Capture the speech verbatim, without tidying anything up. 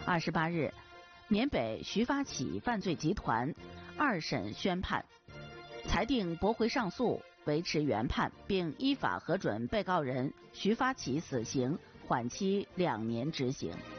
二十八日，缅北徐发起犯罪集团二审宣判，裁定驳回上诉，维持原判，并依法核准被告人徐发起死刑，缓期两年执行。